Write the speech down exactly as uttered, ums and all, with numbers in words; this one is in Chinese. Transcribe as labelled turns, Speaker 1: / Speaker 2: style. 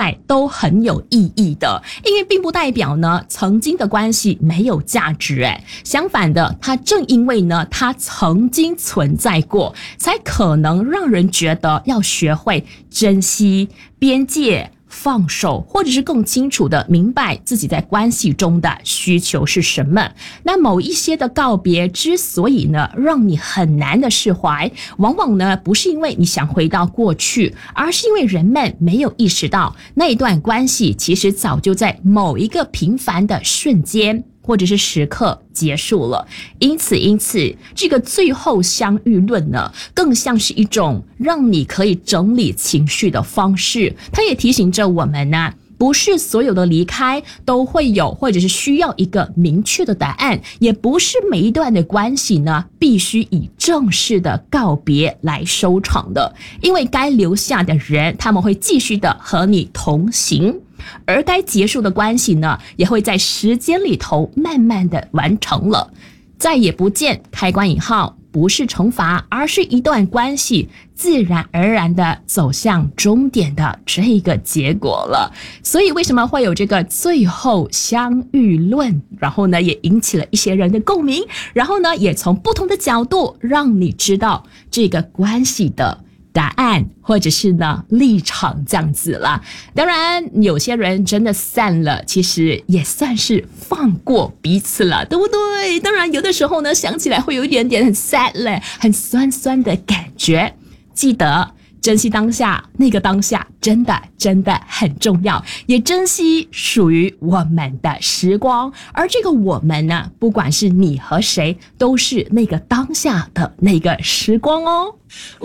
Speaker 1: 在都很有意义的，因为并不代表呢曾经的关系没有价值，诶，相反的，它正因为呢它曾经存在过，才可能让人觉得要学会珍惜边界，放手，或者是更清楚的明白自己在关系中的需求是什么。那某一些的告别之所以呢让你很难的释怀，往往呢不是因为你想回到过去，而是因为人们没有意识到那一段关系其实早就在某一个平凡的瞬间或者是时刻结束了。因此因此这个最后相遇论呢，更像是一种让你可以整理情绪的方式。它也提醒着我们呢，不是所有的离开都会有或者是需要一个明确的答案，也不是每一段的关系呢必须以正式的告别来收场的，因为该留下的人他们会继续的和你同行，而该结束的关系呢也会在时间里头慢慢的完成了。再也不见开关引号不是惩罚，而是一段关系自然而然的走向终点的这个结果了。所以为什么会有这个最后相遇论，然后呢也引起了一些人的共鸣，然后呢也从不同的角度让你知道这个关系的答案或者是呢立场这样子啦。当然有些人真的散了，其实也算是放过彼此了，对不对？当然有的时候呢想起来会有一点点很 sad 嘞，很酸酸的感觉。记得珍惜当下，那个当下真的真的很重要，也珍惜属于我们的时光。而这个我们呢，不管是你和谁，都是那个当下的那个时光哦。